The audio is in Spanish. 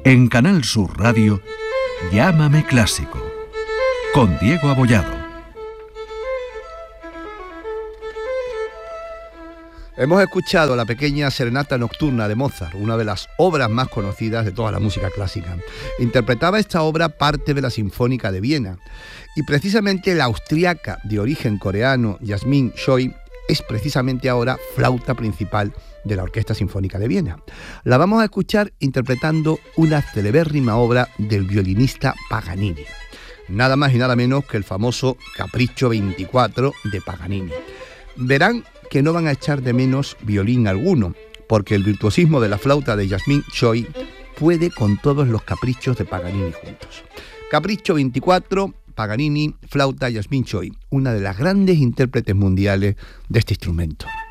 En Canal Sur Radio, Llámame Clásico, con Diego Abollado. Hemos escuchado la pequeña Serenata Nocturna de Mozart, una de las obras más conocidas de toda la música clásica. Interpretaba esta obra parte de la Sinfónica de Viena, y precisamente la austriaca de origen coreano Yasmine Choi es precisamente ahora flauta principal de la Orquesta Sinfónica de Viena. La vamos a escuchar interpretando una celebérrima obra del violinista Paganini, nada más y nada menos que el famoso Capricho 24 de Paganini. Verán que no van a echar de menos violín alguno, porque el virtuosismo de la flauta de Yasmine Choi puede con todos los caprichos de Paganini juntos. Capricho 24, Paganini, flauta Yasmine Choi, una de las grandes intérpretes mundiales de este instrumento.